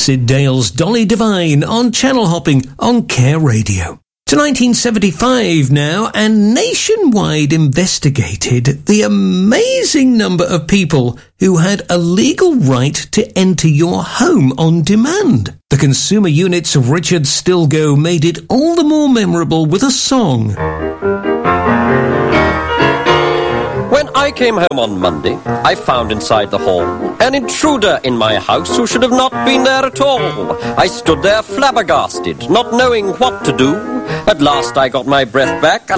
Sid Dale's Dolly Divine on Channel Hopping on Care Radio. To 1975 now, and Nationwide investigated the amazing number of people who had a legal right to enter your home on demand. The consumer units of Richard Stilgoe made it all the more memorable with a song. When I came home on Monday, I found inside the hall an intruder in my house who should have not been there at all. I stood there flabbergasted, not knowing what to do. At last I got my breath back